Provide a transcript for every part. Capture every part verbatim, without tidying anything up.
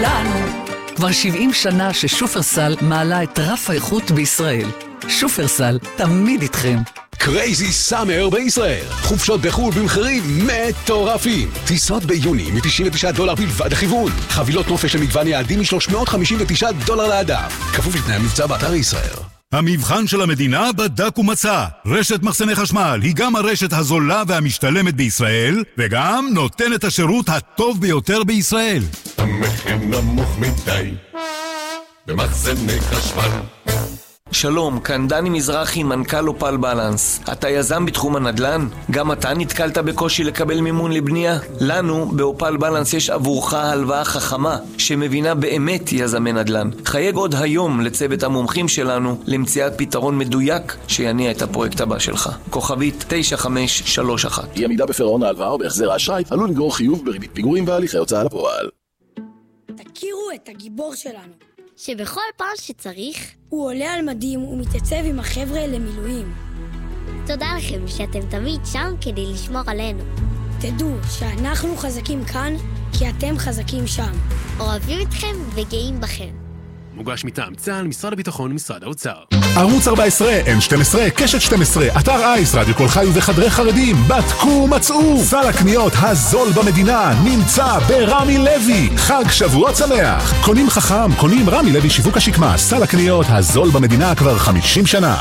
שלנו. כבר שבעים שנה ששופרסל מעלה את רף האיכות בישראל. שופרסל תמיד איתכם. קרייזי סאמר בישראל. חופשות בחול במחירים מטורפים. טיסות ביוני מ-תשעים ותשעה דולר בלבד הכיוון. חבילות נופש למגוון יעדים מ-שלוש מאות חמישים ותשעה דולר לאדם. כפוף לתנאי המבצע באתר ישראל. המבחן של המדינה בדק ומצא. רשת מחסני חשמל היא גם הרשת הזולה והמשתלמת בישראל, וגם נותנת השירות הטוב ביותר בישראל. המחיר נמוך מדי במחסני חשמל. שלום, כאן דני מזרחי, מנכ"ל אופל בלנס. אתה יזם בתחום הנדל"ן? גם אתה נתקלת בקושי לקבל מימון לבנייה? לנו, באופל בלנס, יש עבורך הלוואה חכמה, שמבינה באמת יזמי נדל"ן. חייג עוד היום לצוות המומחים שלנו, למציאת פתרון מדויק שיניע את הפרויקט הבא שלך. כוכבית תשע חמש שלוש אחת. אי עמידה בפירעון ההלוואה או בהחזר האשראי עלול לגרור חיוב בריבית פיגורים והליכי הוצאה לפועל. תכירו את הגיבור שלנו, שבכל פעם שצריך הוא עולה על מדים ומתייצב עם החבר'ה למילואים. תודה לכם שאתם תמיד שם כדי לשמור עלינו. תדעו שאנחנו חזקים כאן כי אתם חזקים שם. אוהבים אתכם וגאים בכם. מוגש מטעם צה"ל, משרד הביטחון ומשרד האוצר. ערוץ ארבע עשרה, אן שתים עשרה, קשת שתים עשרה, אתר אייס, רדיו כל חי וחדרי חרדים. בדקו מצאו. סל הקניות הזול במדינה נמצא ברמי לוי. חג שבועות שמח. קונים חכם, קונים רמי לוי שיווק השקמה. סל הקניות הזול במדינה כבר חמישים שנה.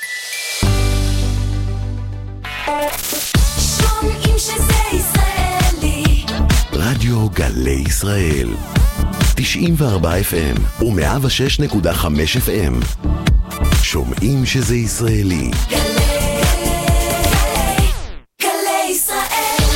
שומעים שזה ישראלי. רדיו גלי ישראל. תשעים וארבע אף אם ו-מאה ושש נקודה חמש אף אם. שומעים שזה ישראלי. גלי, גלי ישראל.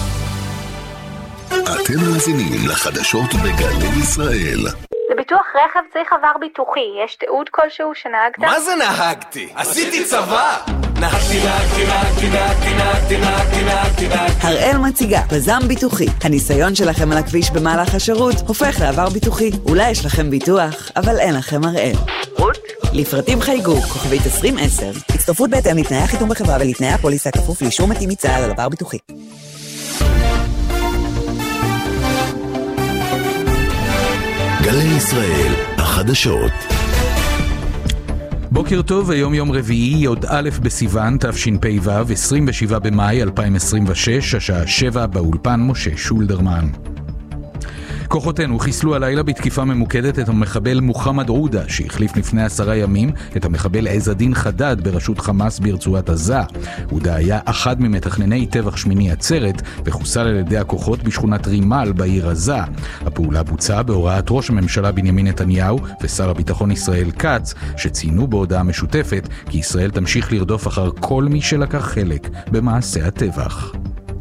אתם מאזינים לחדשות בגלי ישראל. לביטוח רכב צריך עבר ביטוחי. יש תיעוד כלשהו שנהגת? מה זה נהגתי? עשיתי צבא! נהגתי, נהגתי, נהגתי, נהגתי, נהגתי, נהגתי, נהגתי, נהגתי. הראל מציגה, פזם ביטוחי. הניסיון שלכם על הכביש במהלך השירות הופך לעבר ביטוחי. אולי יש לכם ביטוח, אבל אין לכם הראל. רות? לפרטים חייגו, כוכבית עשרים עשר. הצטרפות בהתאם לתנאי החיתום בחברה ולתנאי הפוליסה כפוף לאישור מתאים מצה"ל על עבר ביטוחי. גלי ישראל, החדשות. בוקר טוב, היום יום רביעי, יוד א' בסיוון, תשפ"ו, עשרים ושבעה במאי אלפיים עשרים ושש, השעה שבע, באולפן משה שולדרמן. כוחותינו חיסלו הלילה בתקיפה ממוקדת את המחבל מוחמד עודה, שהחליף לפני עשרה ימים את המחבל עז א-דין חדד בראשות חמאס ברצועת עזה. עודה היה אחד ממתכנני טבח שמיני עצרת וחוסל על ידי הכוחות בשכונת רימל בעיר עזה. הפעולה בוצעה בהוראת ראש הממשלה בנימין נתניהו ושר הביטחון ישראל כץ, שציינו בהודעה משותפת כי ישראל תמשיך לרדוף אחר כל מי שלקח חלק במעשה הטבח.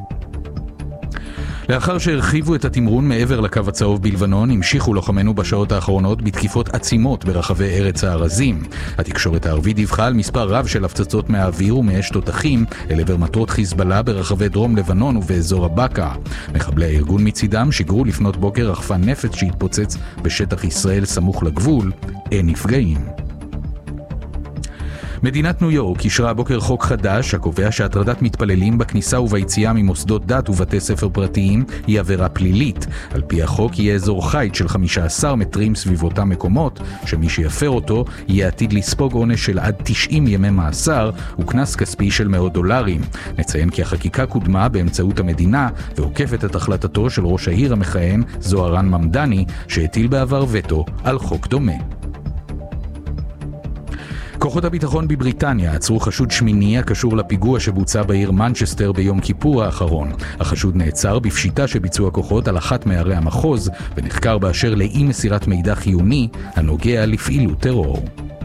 לאחר שהרחיבו את התמרון מעבר לקו הצהוב בלבנון, המשיכו לוחמנו בשעות האחרונות בתקיפות עצימות ברחבי ארץ הארזים. התקשורת הערבית דיווחה על מספר רב של הפצצות מהאוויר ומאש תותחים אל עבר מטרות חיזבאללה ברחבי דרום לבנון ובאזור הבקעה. מחבלי הארגון מצידם שיגרו לפנות בוקר רחפן נפץ שהתפוצץ בשטח ישראל סמוך לגבול. אין נפגעים. מדינת ניו יורק אישרה הבוקר חוק חדש הקובע שהטרדת מתפללים בכניסה וביציאה ממוסדות דת ובתי ספר פרטיים היא עבירה פלילית. על פי החוק יהיה אזור חיץ של חמישה עשר מטרים סביב אותם מקומות, שמי שיפר אותו יהיה עתיד לספוג עונש של עד תשעים ימי מאסר וקנס כספי של מאות דולרים. נציין כי החקיקה קודמה באמצעות המדינה ועוקפת את החלטתו של ראש העיר המכהן זוהרן ממדני, שהטיל בעבר וטו על חוק דומה. כוחות הביטחון בבריטניה עצרו חשוד שמיני הקשור לפיגוע שבוצע בעיר מנצ'סטר ביום כיפור האחרון. החשוד נעצר בפשיטה שביצעו הכוחות על אחת מערי המחוז ונחקר באשר לאי מסירת מידע חיוני הנוגע לפעילות טרור.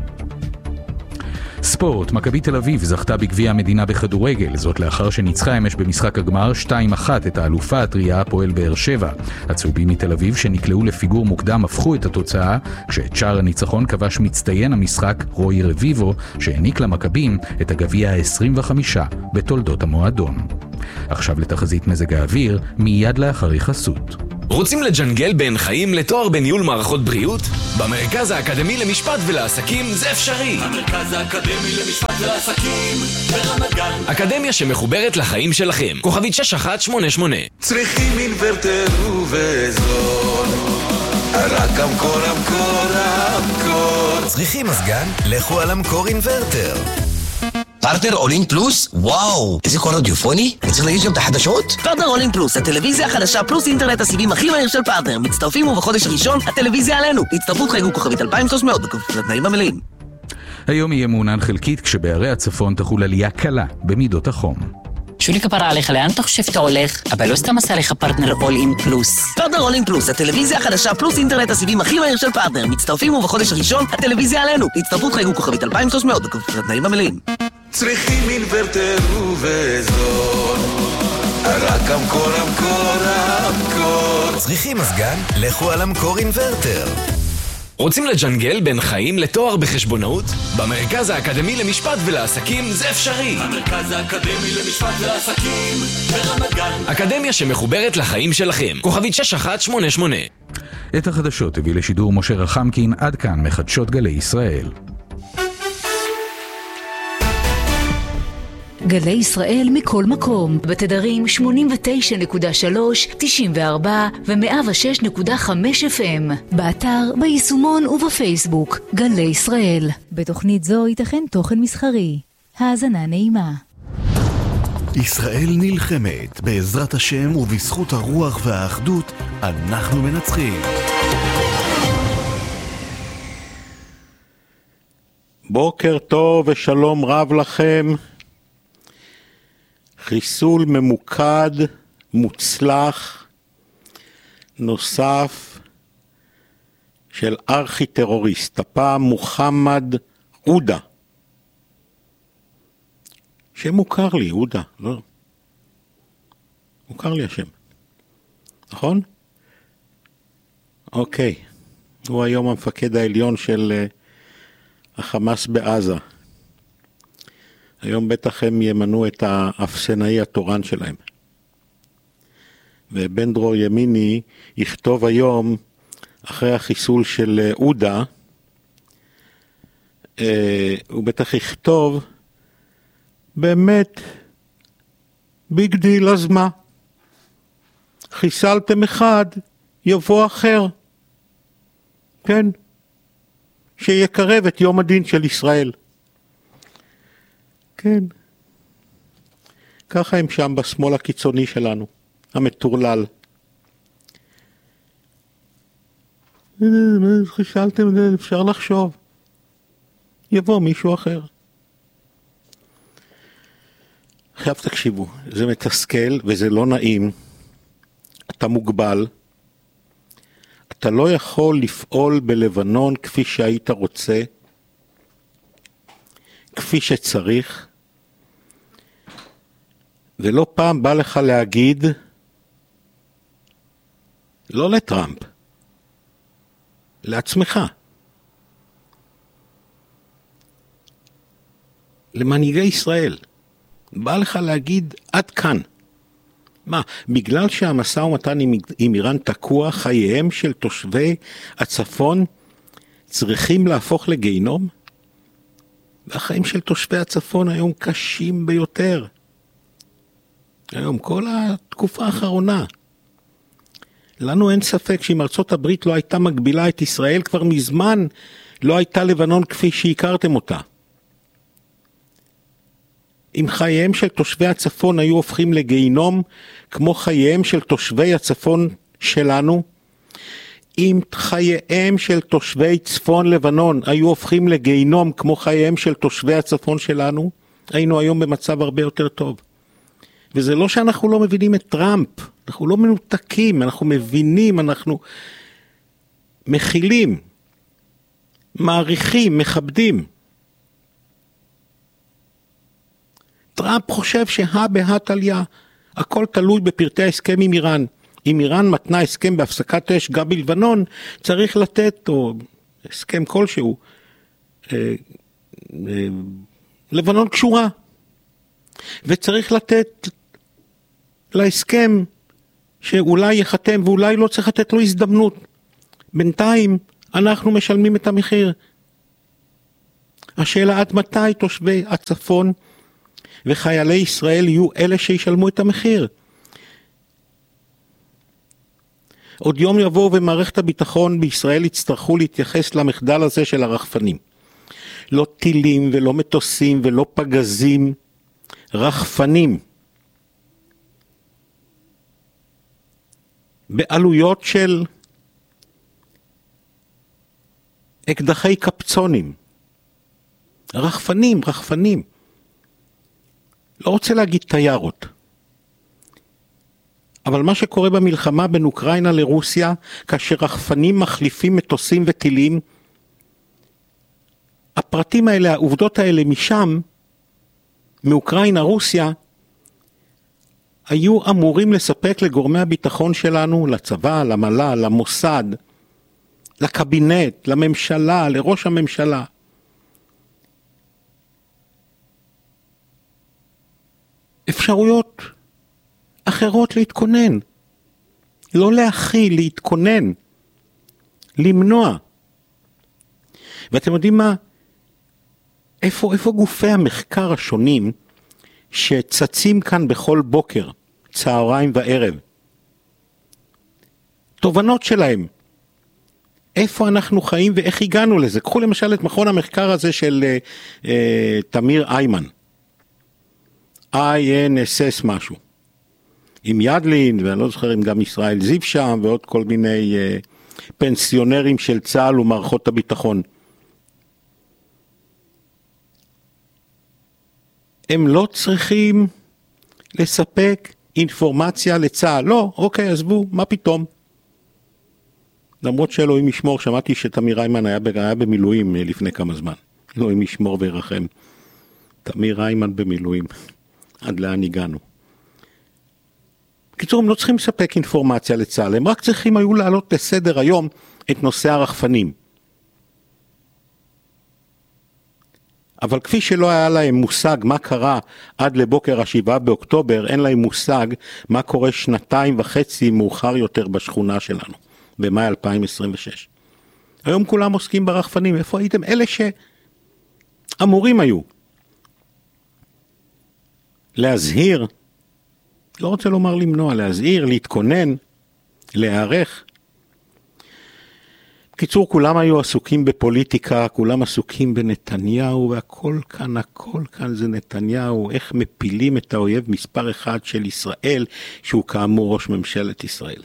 ספורט, מכבי תל אביב זכתה בגביע המדינה בכדורגל, זאת לאחר שניצחה אמש במשחק הגמר שתיים אחת את האלופה הטריה הפועל באר שבע. הצהובים מתל אביב שנקלעו לפיגור מוקדם הפכו את התוצאה, כשאת שער הניצחון כבש מצטיין המשחק רוי רביבו, שהעניק למכבים את הגביע ה-עשרים וחמש בתולדות המועדון. עכשיו לתחזית מזג האוויר, מיד לאחר חסות. רוצים לג'נגל בין חיים לתואר בניהול מערכות בריאות? במרכז האקדמי למשפט ולעסקים זה אפשרי. המרכז האקדמי למשפט ולעסקים ברמת גן. אקדמיה שמחוברת לחיים שלכם. כוכבית שש אחת שמונה שמונה. צריכים אינוורטר ובזול, על רק המקור, המקור, המקור. צריכים מזגן? לכו על המקור אינברטר. פרטנר אולין פלוס? וואו, איזה קול רדיופוני? אני צריך להגיש גם את החדשות? פרטנר אולין פלוס, הטלוויזיה החדשה פלוס אינטרנט הסיבים הכי מהיר של פרטנר. מצטרפים ובחודש הראשון הטלוויזיה עלינו. הצטרפות חייגו כוכבית אלפיים ושלוש מאות בכפוף לתנאים המלאים. היום יהיה מעונן חלקית כשבערי הצפון תחול עלייה קלה במידות החום. שולי כפרה עליך, לאן אתה חושב שאתה הולך? אבל לא סתם עשה לך פרטנר אול אין פלוס. פרטנר אול אין פלוס, הטלוויזיה החדשה פלוס אינטרנט הסיבים הכי מהיר של פרטנר. מצטרפים ובחודש הראשון הטלוויזיה עלינו. הצטרפות חייגו כוכבית אלפיים ושלוש מאות בכפוף לתנאים המלאים. צריכים אינברטר ובזול, רק המקור, המקור, המקור. צריכים מזגן? לכו על המקור אינברטר. רוצים לג'נגל בין חיים לתואר בחשבונאות? במרכז האקדמי למשפט ולעסקים זה אפשרי. המרכז האקדמי למשפט ולעסקים ברמת גן. אקדמיה שמחוברת לחיים שלכם. כוכבית שש אחת שמונה שמונה. את החדשות הביא לשידור משה רחמקין. עד כאן מחדשות גלי ישראל. גלי ישראל מכל מקום, בתדרים שמונים ותשע נקודה שלוש, תשעים וארבע ו-מאה ושש נקודה חמש אף אם, באתר, ביישומון ובפייסבוק, גלי ישראל. בתוכנית זו ייתכן תוכן מסחרי. האזנה נעימה. ישראל נלחמת, בעזרת השם ובזכות הרוח והאחדות, אנחנו מנצחים. בוקר טוב ושלום רב לכם. חיסול ממוקד, מוצלח, נוסף של ארכי טרוריסט, הפעם מוחמד עודה. שם מוכר לי, עודה, לא? מוכר לי השם, נכון? אוקיי, הוא היום המפקד העליון של החמאס בעזה. היום בטח הם ימנו את האפסנאי התורן שלהם. ובן דרור ימיני יכתוב היום, אחרי החיסול של עודה, אה, הוא בטח יכתוב, באמת, ביג דיל, אז מה? חיסלתם אחד, יבוא אחר. כן, שיקרב את יום הדין של ישראל. כן, ככה הם שם בשמאל הקיצוני שלנו, המטורלל. חיסלתם, אפשר לחשוב. יבוא מישהו אחר. עכשיו תקשיבו, זה מתסכל וזה לא נעים. אתה מוגבל. אתה לא יכול לפעול בלבנון כפי שהיית רוצה, כפי שצריך. ולא פעם בא לך להגיד, לא לטראמפ, לעצמך, למנהיגי ישראל, בא לך להגיד עד כאן. מה, בגלל שהמשא ומתן עם, עם איראן תקוע, חייהם של תושבי הצפון צריכים להפוך לגיהינום? והחיים של תושבי הצפון היום קשים ביותר. היום, כל התקופה האחרונה. לנו אין ספק שאם ארצות הברית לא הייתה מגבילה את ישראל, כבר מזמן לא הייתה לבנון כפי שהכרתם אותה. אם חייהם של תושבי הצפון היו הופכים לגיהינום, כמו חייהם של תושבי הצפון שלנו, אם חייהם של תושבי צפון לבנון היו הופכים לגיהינום, כמו חייהם של תושבי הצפון שלנו, היינו היום במצב הרבה יותר טוב. וזה לא שאנחנו לא מבינים את טראמפ, אנחנו לא מנותקים, אנחנו מבינים, אנחנו מכילים, מעריכים, מכבדים. טראמפ חושב שהא בהא תליא, הכל תלוי בפרטי ההסכם עם איראן. אם איראן מתנה הסכם בהפסקת אש גם בלבנון, צריך לתת, או הסכם כלשהו, אה, אה, לבנון קשורה. וצריך לתת להסכם שאולי יחתם ואולי לא צריך לתת לו הזדמנות. בינתיים אנחנו משלמים את המחיר. השאלה עד מתי תושבי הצפון וחיילי ישראל יהיו אלה שישלמו את המחיר. עוד יום יבוא ומערכת הביטחון בישראל יצטרכו להתייחס למחדל הזה של הרחפנים. לא טילים ולא מטוסים ולא פגזים, רחפנים. בעלויות של אקדחי קפצונים. רחפנים, רחפנים. לא רוצה להגיד תיירות. אבל מה שקורה במלחמה בין אוקראינה לרוסיה, כאשר רחפנים מחליפים מטוסים וטילים, הפרטים האלה, העובדות האלה משם, מאוקראינה, רוסיה, היו אמורים לספק לגורמי הביטחון שלנו, לצבא, למל"ל, למוסד, לקבינט, לממשלה, לראש הממשלה. אפשרויות אחרות להתכונן. לא להכיל, להתכונן. למנוע. ואתם יודעים מה? איפה, איפה גופי המחקר השונים שצצים כאן בכל בוקר, צהריים וערב? תובנות שלהם. איפה אנחנו חיים ואיך הגענו לזה? קחו למשל את מכון המחקר הזה של אה, אה, תמיר איימן. איי אן אס אס משהו. עם ידלין, ואני לא זוכר אם גם ישראל זיו שם, ועוד כל מיני אה, פנסיונרים של צה"ל ומערכות הביטחון. הם לא צריכים לספק אינפורמציה לצה"ל. לא, אוקיי, עזבו, מה פתאום? למרות שאלוהים ישמור, שמעתי שתמיר איימן היה, היה במילואים לפני כמה זמן. אלוהים ישמור וירחם. תמיר איימן במילואים. עד לאן הגענו. בקיצור, הם לא צריכים לספק אינפורמציה לצה"ל, הם רק צריכים היו לעלות לסדר היום את נושא הרחפנים. אבל כפי שלא היה להם מושג מה קרה עד לבוקר השבעה באוקטובר, אין להם מושג מה קורה שנתיים וחצי מאוחר יותר בשכונה שלנו, במאי אלפיים עשרים ושש. היום כולם עוסקים ברחפנים, איפה הייתם? אלה שאמורים היו. להזהיר, לא רוצה לומר למנוע, להזהיר, להתכונן, להיערך. בקיצור, כולם היו עסוקים בפוליטיקה, כולם עסוקים בנתניהו, והכל כאן, הכל כאן זה נתניהו, איך מפילים את האויב מספר אחד של ישראל, שהוא כאמור ראש ממשלת ישראל.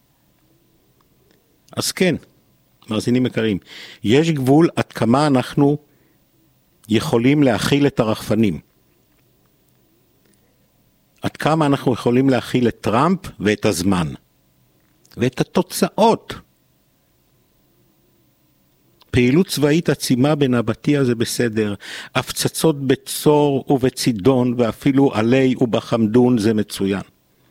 אז כן, מאזינים יקרים, יש גבול עד כמה אנחנו יכולים להכיל את הרחפנים. עד כמה אנחנו יכולים להכיל את טראמפ ואת הזמן. ואת התוצאות. פעילות צבאית עצימה בנבטיה זה בסדר. הפצצות בצור ובצידון ואפילו עלי ובחמדון זה מצוין.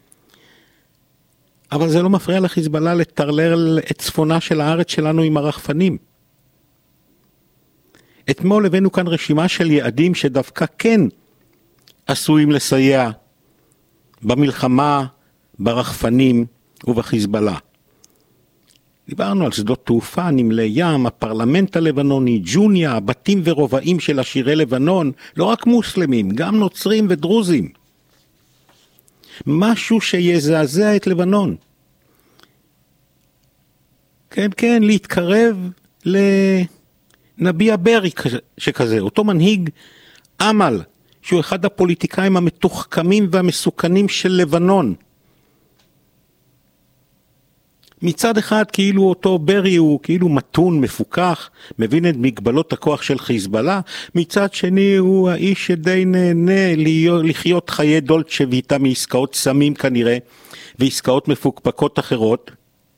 אבל זה לא מפריע לחיזבאללה לטרלר את צפונה של הארץ שלנו עם הרחפנים. אתמול הבאנו כאן רשימה של יעדים שדווקא כן עשויים לסייע במלחמה, ברחפנים ובחיזבאללה. דיברנו על שדות תעופה, נמלי ים, הפרלמנט הלבנוני, ג'וניה, הבתים ורובעים של עשירי לבנון, לא רק מוסלמים, גם נוצרים ודרוזים. משהו שיזעזע את לבנון. כן, כן, להתקרב לנביה ברי שכזה, אותו מנהיג אמל, שהוא אחד הפוליטיקאים המתוחכמים והמסוכנים של לבנון. מצד אחד כאילו אותו ברי הוא כאילו מתון, מפוקח, מבין את מגבלות הכוח של חיזבאללה, מצד שני הוא האיש שדי נהנה לחיות חיי דולצ'ה ויטה מעסקאות סמים כנראה, ועסקאות מפוקפקות אחרות,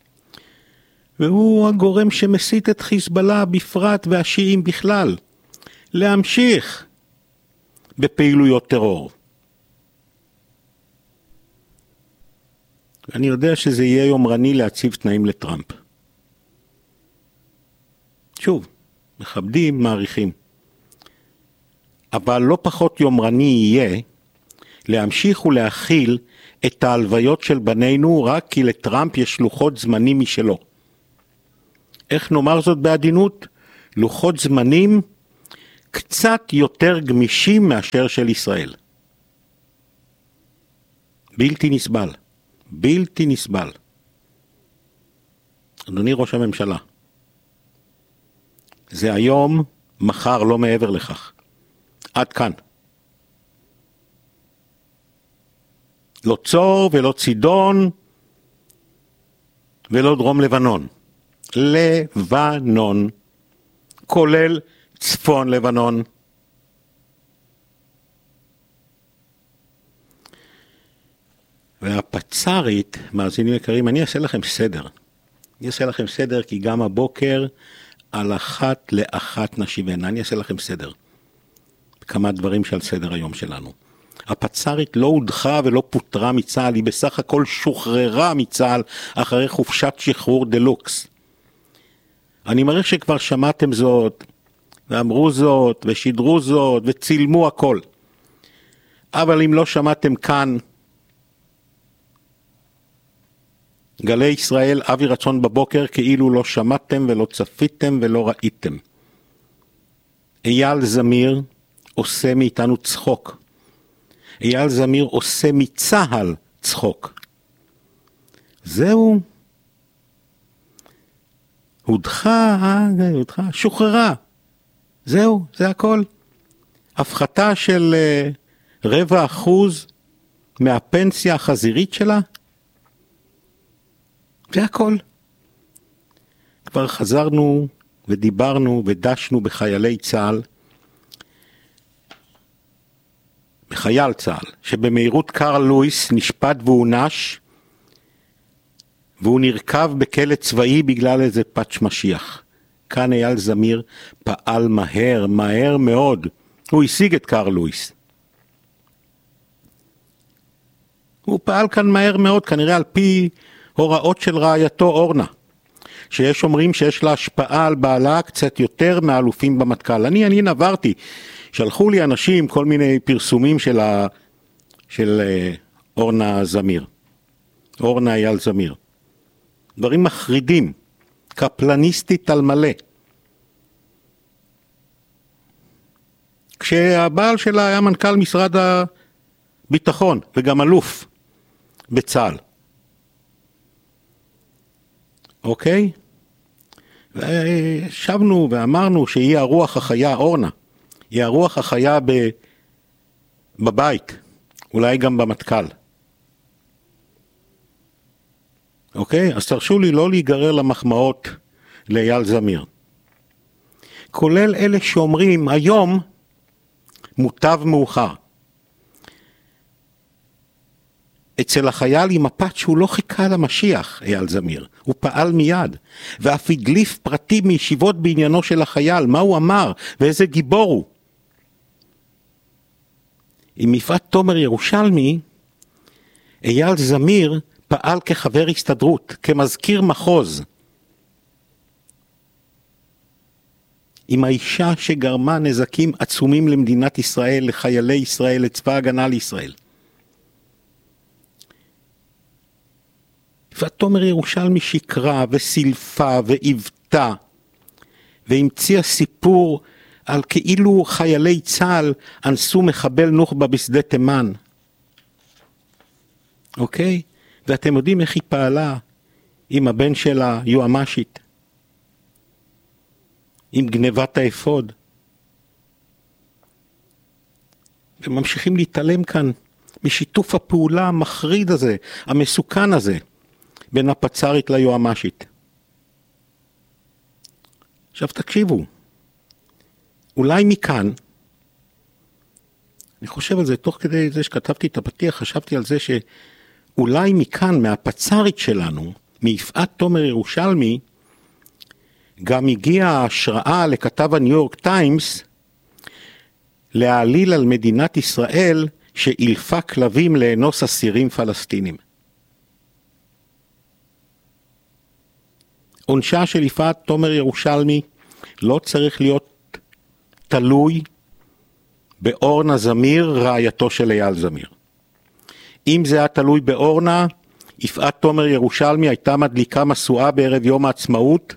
והוא הגורם שמסית את חיזבאללה בפרט והשיעים בכלל, להמשיך בפעילויות טרור. אני יודע שזה יהיה יומרני להציב תנאים לטראמפ. שוב, מכבדים, מעריכים. אבל לא פחות יומרני יהיה להמשיך ולהכיל את ההלוויות של בנינו רק כי לטראמפ יש לוחות זמנים משלו. איך נאמר זאת בעדינות? לוחות זמנים קצת יותר גמישים מאשר של ישראל. בלתי נסבל. בלתי נסבל. אדוני ראש הממשלה, זה היום, מחר, לא מעבר לכך. עד כאן. לא צור ולא צידון ולא דרום לבנון. לבנון, כולל צפון לבנון. והפצרית, מאזינים יקרים, אני אעשה לכם סדר. אני אעשה לכם סדר כי גם הבוקר על אחת לאחת נשיבנה. אני אעשה לכם סדר. כמה דברים שעל סדר היום שלנו. הפצרית לא הודחה ולא פוטרה מצה"ל, היא בסך הכל שוחררה מצה"ל אחרי חופשת שחרור דלוקס. אני מעריך שכבר שמעתם זאת, ואמרו זאת, ושידרו זאת, וצילמו הכל. אבל אם לא שמעתם כאן, גלי ישראל, אבי רצון בבוקר, כאילו לא שמעתם ולא צפיתם ולא ראיתם. אייל זמיר עושה מאיתנו צחוק. אייל זמיר עושה מצהל צחוק. זהו. הודחה, הודחה, שוחררה. זהו, זה הכל. הפחתה של uh, רבע אחוז מהפנסיה החזירית שלה. זה הכל. כבר חזרנו ודיברנו ודשנו בחיילי צה"ל, בחייל צה"ל, שבמהירות קרל לואיס נשפט והוא נש, והוא נרכב בכלא צבאי בגלל איזה פאץ' משיח. כאן אייל זמיר פעל מהר, מהר מאוד. הוא השיג את קרל לואיס. הוא פעל כאן מהר מאוד, כנראה על פי הוראות של רעייתו אורנה, שיש אומרים שיש לה השפעה על בעלה קצת יותר מאלופים במטכ"ל. אני, אני נברתי, שלחו לי אנשים כל מיני פרסומים של, ה, של uh, אורנה זמיר, אורנה אייל זמיר. דברים מחרידים, קפלניסטית על מלא. כשהבעל שלה היה מנכ"ל משרד הביטחון וגם אלוף בצה"ל. אוקיי? ושבנו ואמרנו שהיא הרוח החיה, אורנה. היא הרוח החיה ב... בבית, אולי גם במטכ"ל. אוקיי? אז תרשו לי לא להיגרר למחמאות לאייל זמיר. כולל אלה שאומרים, היום מוטב מאוחר. אצל החייל עם מפת שהוא לא חיכה למשיח, אייל זמיר. הוא פעל מיד, ואף הדליף פרטים מישיבות בעניינו של החייל, מה הוא אמר ואיזה גיבור הוא. עם יפעת תומר ירושלמי, אייל זמיר פעל כחבר הסתדרות, כמזכיר מחוז. עם האישה שגרמה נזקים עצומים למדינת ישראל, לחיילי ישראל, לצבא הגנה לישראל. יפעת תומר ירושלמי שקרה וסילפה ועיוותה, והמציאה סיפור על כאילו חיילי צה"ל אנסו מחבל נוח'בה בשדה תימן. אוקיי? ואתם יודעים איך היא פעלה עם הבן שלה, יועמשית, עם גנבת האפוד. וממשיכים להתעלם כאן משיתוף הפעולה המחריד הזה, המסוכן הזה, בין הפצרית ליועמשית. עכשיו תקשיבו, אולי מכאן, אני חושב על זה, תוך כדי זה שכתבתי את הפתיח, חשבתי על זה שאולי מכאן, מהפצרית שלנו, מיפעת תומר ירושלמי, גם הגיעה השראה לכתב הניו יורק טיימס, להעליל על מדינת ישראל שאילפה כלבים לאנוס אסירים פלסטינים. עונשה של יפעת תומר ירושלמי לא צריך להיות תלוי באורנה זמיר, רעייתו של אייל זמיר. אם זה היה תלוי באורנה, יפעת תומר ירושלמי הייתה מדליקה מסועה בערב יום העצמאות,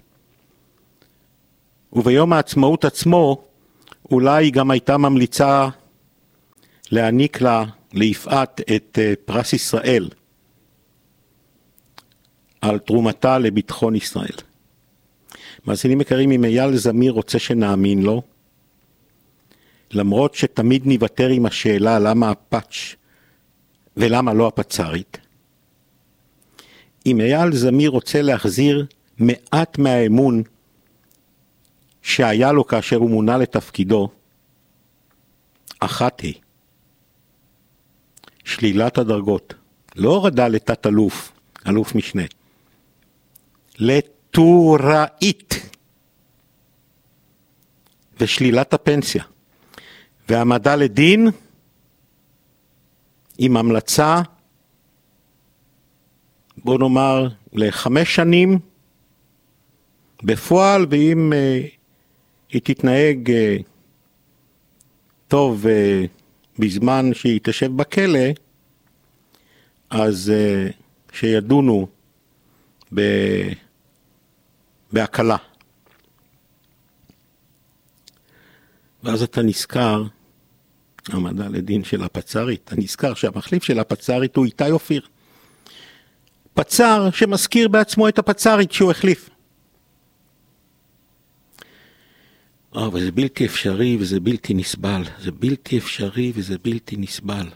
וביום העצמאות עצמו אולי גם הייתה ממליצה להעניק לה, ליפעת, את פרס ישראל על תרומתה לביטחון ישראל. מאזינים יקרים, אם אייל זמיר רוצה שנאמין לו, למרות שתמיד נוותר עם השאלה למה הפאץ' ולמה לא הפצרית, אם אייל זמיר רוצה להחזיר מעט מהאמון שהיה לו כאשר הוא מונה לתפקידו, אחת היא שלילת הדרגות, לא הורדה לתת אלוף, אלוף משנה, לטוראית, ושלילת הפנסיה, והעמדה לדין עם המלצה, בוא נאמר, לחמש שנים בפועל, ואם uh, היא תתנהג uh, טוב uh, בזמן שהיא תשב בכלא, אז uh, שידונו ב... בהקלה. ואז אתה נזכר, העמדה לדין של הפצרית, אתה נזכר שהמחליף של הפצרית הוא איתי אופיר. פצר שמזכיר בעצמו את הפצרית שהוא החליף. אבל זה בלתי אפשרי וזה בלתי נסבל. זה בלתי אפשרי וזה בלתי נסבל.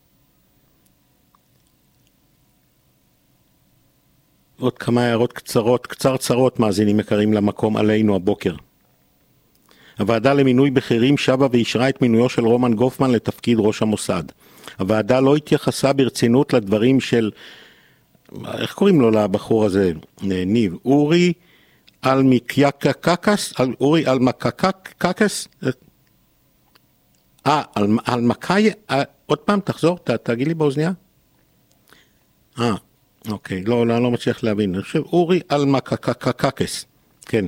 עוד כמה הערות קצרות, קצרצרות מאזינים יקרים למקום עלינו הבוקר. הוועדה למינוי בכירים שבה ואישרה את מינויו של רומן גופמן לתפקיד ראש המוסד. הוועדה לא התייחסה ברצינות לדברים של, איך קוראים לו לבחור הזה? ניב, אורי אלמקקקס, אורי אלמקקקס? אה, אלמקאי, עוד פעם תחזור, תגיד לי באוזניה. אה, אוקיי, לא, לא, לא מצליח להבין. אני חושב, אורי אלמקקקס, כן.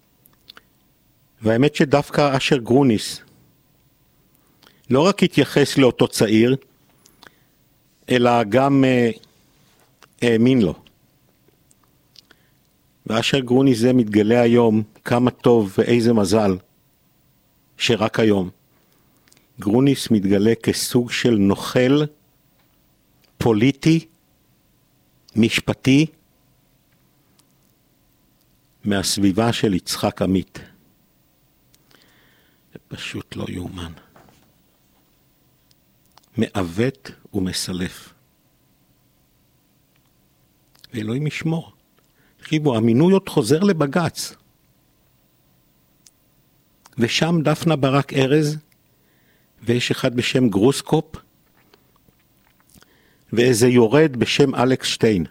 והאמת שדווקא אשר גרוניס לא רק התייחס לאותו צעיר, אלא גם אה, האמין לו. ואשר גרוניס זה מתגלה היום כמה טוב ואיזה מזל שרק היום. גרוניס מתגלה כסוג של נוכל פוליטי, משפטי, מהסביבה של יצחק עמית. זה פשוט לא יאומן. מעוות ומסלף. ואלוהים ישמור. תקשיבו, המינוי עוד חוזר לבגץ. ושם דפנה ברק ארז, ויש אחד בשם גרוסקופ, ואיזה יורד בשם אלכס שטיין.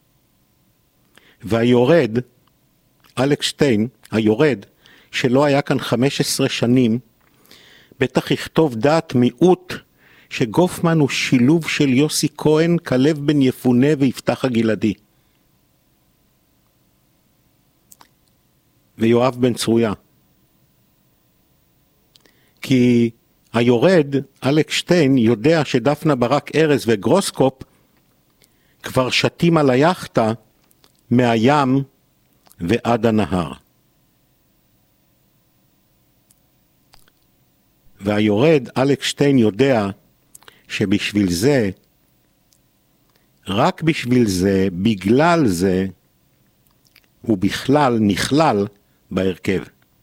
והיורד, אלכס שטיין, היורד, שלא היה כאן חמש עשרה שנים, בטח יכתוב דעת מיעוט שגופמן הוא שילוב של יוסי כהן, כלב בן יפונה ויפתח הגלעדי. ויואב בן צרויה. כי היורד, אלכס שטיין, יודע שדפנה ברק ארז וגרוסקופ כבר שתים על היחטה מהים ועד הנהר. והיורד, אלכס שטיין, יודע שבשביל זה, רק בשביל זה, בגלל זה, הוא בכלל נכלל בהרכב.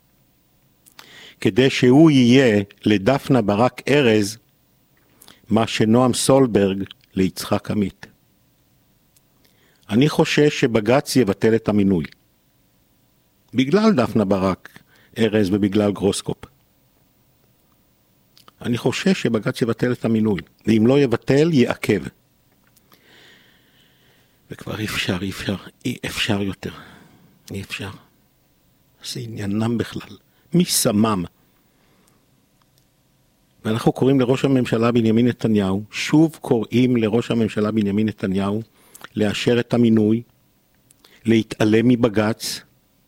כדי שהוא יהיה לדפנה ברק ארז, מה שנועם סולברג ליצחק עמית. אני חושש שבג"ץ יבטל את המינוי. בגלל דפנה ברק ארז ובגלל גרוסקופ. אני חושש שבג"ץ יבטל את המינוי, ואם לא יבטל, יעכב. וכבר אי אפשר, אי אפשר, אי אפשר יותר. אי אפשר. זה עניינם בכלל. מי שמם? ואנחנו קוראים לראש הממשלה בנימין נתניהו, שוב קוראים לראש הממשלה בנימין נתניהו, לאשר את המינוי, להתעלם מבג"ץ,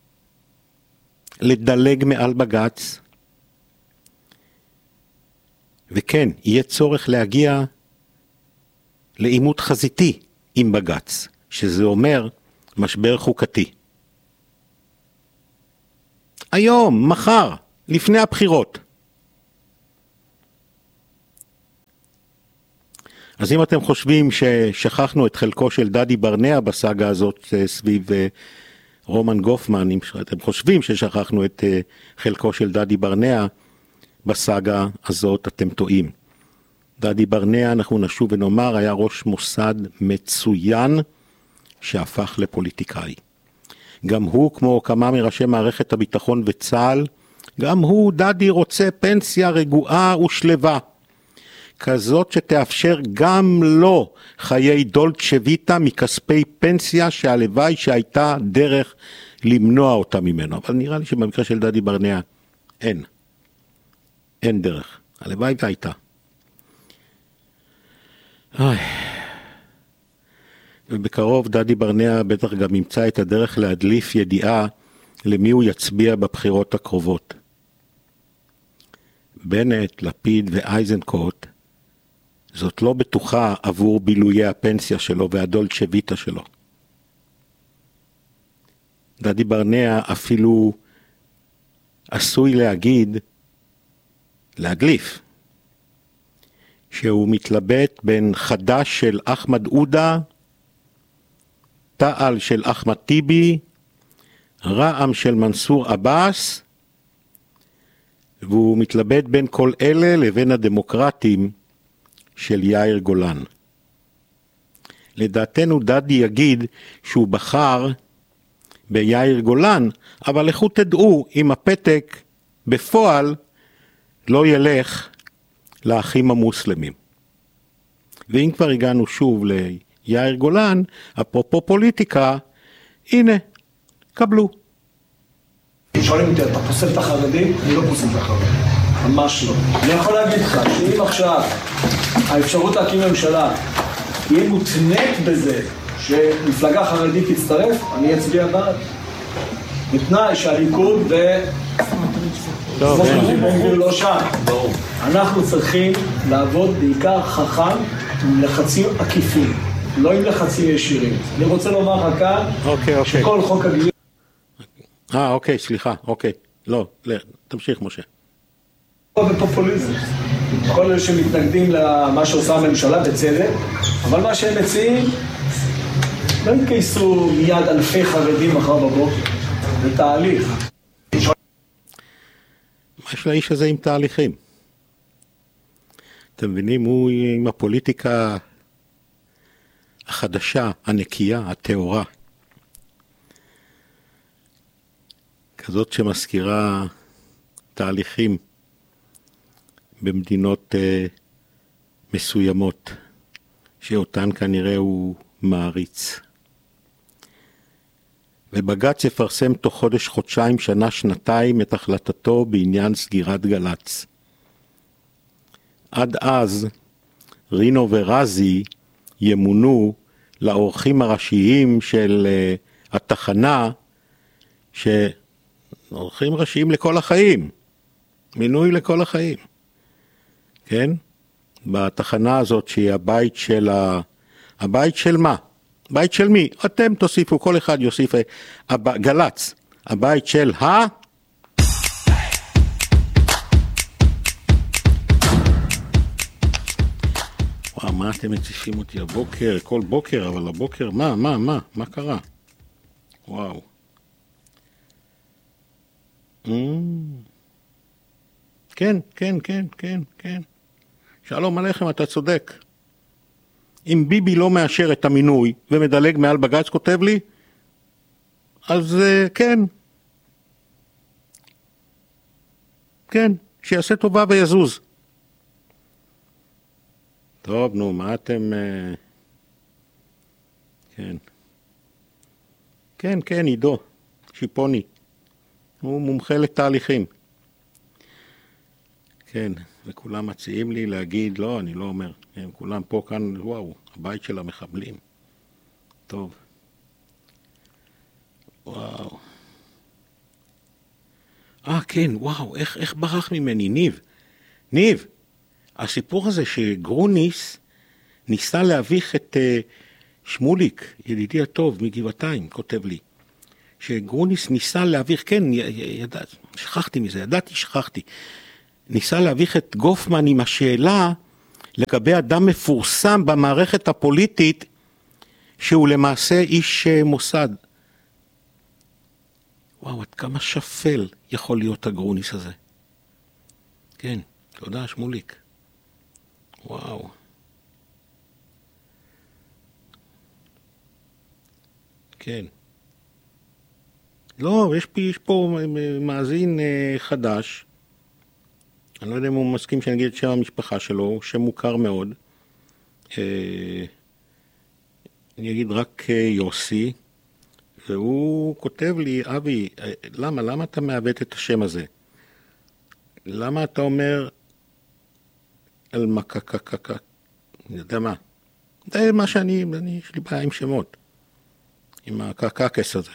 לדלג מעל בג"ץ, וכן, יהיה צורך להגיע לעימות חזיתי עם בג"ץ, שזה אומר משבר חוקתי. היום, מחר, לפני הבחירות. אז אם אתם חושבים ששכחנו את חלקו של דדי ברנע בסאגה הזאת סביב רומן גופמן, אם אתם חושבים ששכחנו את חלקו של דדי ברנע בסאגה הזאת, אתם טועים. דדי ברנע, אנחנו נשוב ונאמר, היה ראש מוסד מצוין שהפך לפוליטיקאי. גם הוא, כמו כמה מראשי מערכת הביטחון וצה"ל, גם הוא, דדי, רוצה פנסיה רגועה ושלווה, כזאת שתאפשר גם לו חיי דולצ'ה ויטה מכספי פנסיה שהלוואי שהייתה דרך למנוע אותה ממנו. אבל נראה לי שבמקרה של דדי ברנע אין. אין דרך. הלוואי והייתה. אוי. ובקרוב דדי ברנע בטח גם ימצא את הדרך להדליף ידיעה למי הוא יצביע בבחירות הקרובות. בנט, לפיד ואייזנקוט, זאת לא בטוחה עבור בילויי הפנסיה שלו והדולצ'ה ויטה שלו. דדי ברנע אפילו עשוי להגיד, להדליף, שהוא מתלבט בין חדש של אחמד עודה, תעל של אחמד טיבי, רע"מ של מנסור עבאס, והוא מתלבט בין כל אלה לבין הדמוקרטים של יאיר גולן. לדעתנו דדי יגיד שהוא בחר ביאיר גולן, אבל לכו תדעו אם הפתק בפועל לא ילך לאחים המוסלמים. ואם כבר הגענו שוב ליאיר גולן, אפרופו פוליטיקה, הנה, קבלו. שואלים אותי, אתה פוסל את החרדים? אני לא פוסל את החרדים, ממש לא. אני יכול להגיד לך שאם עכשיו האפשרות להקים ממשלה תהיה מותנית בזה שמפלגה חרדית תצטרף, אני אצביע בעד. בתנאי שהליכוד ו... טוב, לא שם. אנחנו צריכים לעבוד בעיקר חכם עם לחצים עקיפים, לא עם לחצים ישירים. אני רוצה לומר לך כאן שכל חוק הגיוס... אה, אוקיי, סליחה, אוקיי. לא, תמשיך, משה. בפופוליזם. כל אלה שמתנגדים למה שעושה הממשלה בצדק, אבל מה שהם מציעים, לא יתגייסו מיד אלפי חרדים מחר בבוקר. זה תהליך. מה יש לאיש הזה עם תהליכים? אתם מבינים, הוא עם הפוליטיקה החדשה, הנקייה, התאורה. כזאת שמזכירה תהליכים במדינות uh, מסוימות, שאותן כנראה הוא מעריץ. ובג"ץ יפרסם תוך חודש, חודשיים, שנה, שנתיים את החלטתו בעניין סגירת גל"צ. עד אז רינו ורזי ימונו לאורחים הראשיים של uh, התחנה, שאורחים ראשיים לכל החיים, מינוי לכל החיים. כן? בתחנה הזאת שהיא הבית של ה... הבית של מה? בית של מי? אתם תוסיפו, כל אחד יוסיף הב... גל"צ. הבית של ה... וואו, מה אתם מציפים אותי הבוקר? כל בוקר, אבל הבוקר, מה, מה, מה? מה קרה? וואו. Mm. כן, כן, כן, כן, כן. שלום עליכם, אתה צודק. אם ביבי לא מאשר את המינוי ומדלג מעל בג"ץ, כותב לי, אז uh, כן. כן, שיעשה טובה ויזוז. טוב, נו, מה אתם... Uh... כן. כן, כן, עידו, שיפוני. הוא מומחה לתהליכים. כן, וכולם מציעים לי להגיד, לא, אני לא אומר, הם כולם פה כאן, וואו, הבית של המחבלים. טוב. וואו. אה, כן, וואו, איך, איך ברח ממני, ניב? ניב, הסיפור הזה שגרוניס ניסה להביך את uh, שמוליק, ידידי הטוב, מגבעתיים, כותב לי, שגרוניס ניסה להביך, כן, י, י, ידע, שכחתי מזה, ידעתי, שכחתי. ניסה להביך את גופמן עם השאלה לגבי אדם מפורסם במערכת הפוליטית, שהוא למעשה איש מוסד. וואו, עד כמה שפל יכול להיות הגרוניס הזה. כן, תודה שמוליק. וואו. כן. לא, יש, יש פה מאזין חדש. אני לא יודע אם הוא מסכים שאני אגיד את שם המשפחה שלו, שם מוכר מאוד. אני אגיד רק יוסי. והוא כותב לי, אבי, למה? למה אתה מעוות את השם הזה? למה אתה אומר על מקקקקק? אני יודע מה. זה מה שאני, אני, יש לי בעיה עם שמות. עם הקקקס הזה.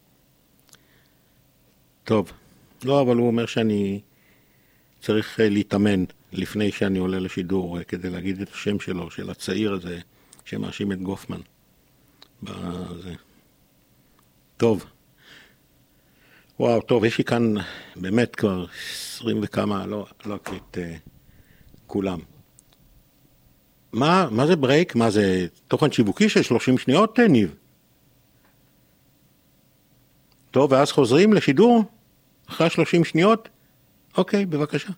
טוב. לא, אבל הוא אומר שאני צריך להתאמן לפני שאני עולה לשידור, כדי להגיד את השם שלו, של הצעיר הזה, שמאשים את גופמן. בזה. טוב. וואו, טוב, יש לי כאן באמת כבר עשרים וכמה, לא, לא אקריא את uh, כולם. מה, מה זה ברייק? מה זה תוכן שיווקי של שלושים שניות, ניב? טוב, ואז חוזרים לשידור? אחרי שלושים שניות? אוקיי, בבקשה.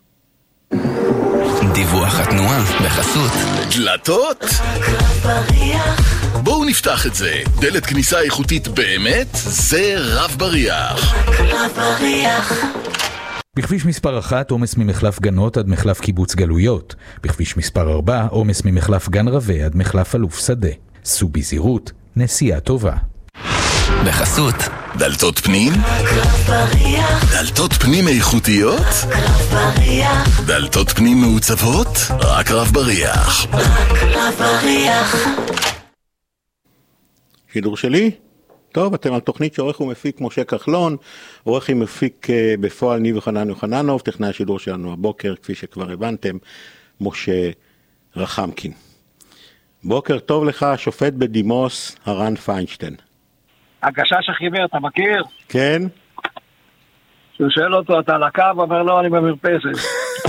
דיווח התנועה בחסות דלתות? בואו נפתח את זה. דלת כניסה איכותית באמת זה רב בריח. רב בריח. בכביש מספר אחת, עומס ממחלף גנות עד מחלף קיבוץ גלויות. בכביש מספר ארבע, עומס ממחלף גן רווה עד מחלף אלוף שדה. סעו בזהירות, נסיעה טובה. בחסות דלתות פנים? דלתות פנים איכותיות? דלתות פנים מעוצבות? רק רב בריח. רב בריח. שידור שלי? טוב, אתם על תוכנית שעורך ומפיק משה כחלון, עורך ומפיק בפועל ניב יוחנן יוחננוב, טכנאי השידור שלנו הבוקר, כפי שכבר הבנתם, משה רחמקין. בוקר טוב לך, שופט בדימוס, הרן פיינשטיין. הגשש החיוור, אתה מכיר? כן. שהוא שואל אותו, אתה על הקו, אומר לו, אני במרפסת.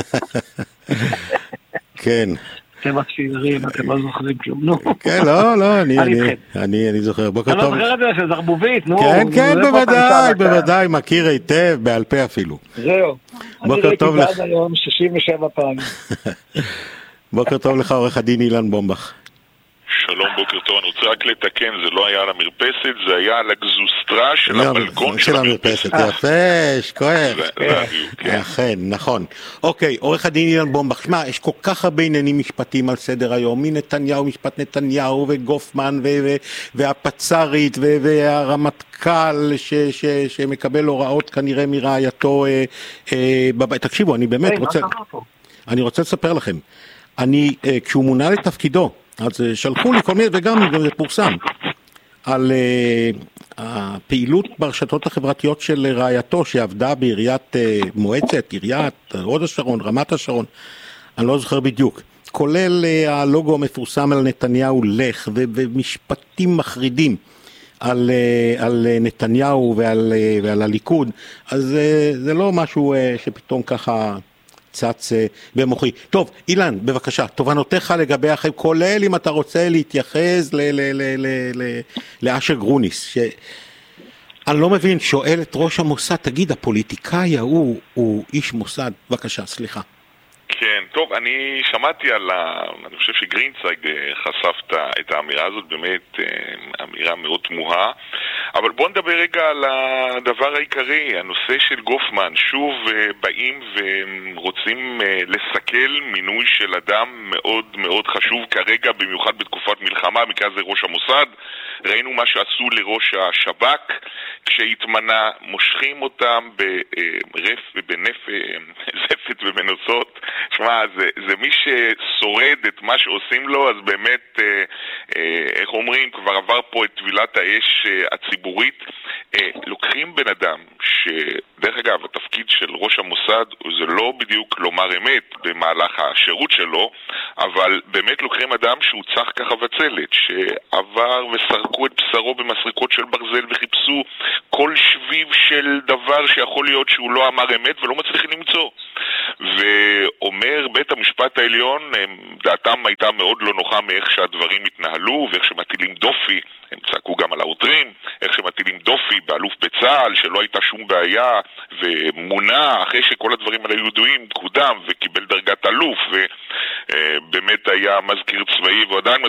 כן. אתם הצעירים, אתם לא זוכרים כלום, נו. כן, לא, לא, אני זוכר. בוקר טוב. אני לא זוכר את זה, שזה ערבובית, נו. כן, כן, בוודאי, בוודאי, מכיר היטב, בעל פה אפילו. זהו. אני ראיתי בעד היום שישים ושבע פעמים. בוקר טוב לך, עורך הדין אילן בומבך. שלום, בוקר טוב. אני רוצה רק לתקן, זה לא היה על המרפסת, זה היה על הגזוסטרה של הבלקון של המרפסת. יפה, שכואב. אכן, נכון. אוקיי, עורך הדין אילן בומבך, שמע, יש כל כך הרבה עניינים משפטיים על סדר היום, מנתניהו, משפט נתניהו וגופמן והפצרית והרמטכ"ל שמקבל הוראות כנראה מרעייתו. תקשיבו, אני באמת רוצה... אני רוצה לספר לכם. אני, כשהוא מונה לתפקידו, אז שלחו לי כל מיני, וגם זה פורסם, על uh, הפעילות ברשתות החברתיות של רעייתו, שעבדה בעיריית uh, מועצת, עיריית הוד השרון, רמת השרון, אני לא זוכר בדיוק, כולל uh, הלוגו המפורסם על נתניהו לך, ו- ומשפטים מחרידים על, uh, על uh, נתניהו ועל, uh, ועל הליכוד, אז uh, זה לא משהו uh, שפתאום ככה... צץ במוחי. טוב, אילן, בבקשה, תובנותיך לגבי החיים, כולל אם אתה רוצה להתייחס לאשר גרוניס, שאני לא מבין, שואל את ראש המוסד, תגיד, הפוליטיקאי ההוא הוא איש מוסד, בבקשה, סליחה. כן, טוב, אני שמעתי על ה... אני חושב שגרינצייג חשפת את האמירה הזאת, באמת אמירה מאוד תמוהה, אבל בואו נדבר רגע על הדבר העיקרי, הנושא של גופמן. שוב באים ורוצים לסכל מינוי של אדם מאוד מאוד חשוב כרגע, במיוחד בתקופת מלחמה, מקרה זה ראש המוסד. ראינו מה שעשו לראש השב"כ כשהתמנה, מושכים אותם ברף ובנפת ובנוצות. שמע, זה, זה מי ששורד את מה שעושים לו, אז באמת, אה, אה, איך אומרים, כבר עבר פה את טבילת האש אה, הציבורית. אה, לוקחים בן אדם שדרך אגב, התפקיד של ראש המוסד זה לא בדיוק לומר אמת במהלך השירות שלו, אבל באמת לוקחים אדם שהוא צח כחבצלת, שעבר וסרקו את בשרו במסריקות של ברזל וחיפשו כל שביב של דבר שיכול להיות שהוא לא אמר אמת ולא מצליחים למצוא. ואומר בית המשפט העליון, דעתם הייתה מאוד לא נוחה מאיך שהדברים התנהלו, ואיך שמטילים דופי, הם צעקו גם על העותרים, איך שמטילים דופי באלוף בצה"ל, שלא הייתה שום בעיה, ומונה אחרי שכל הדברים האלה ידועים, קודם וקיבל דרגת אלוף, ובאמת היה מזכיר צבאי, ועדיין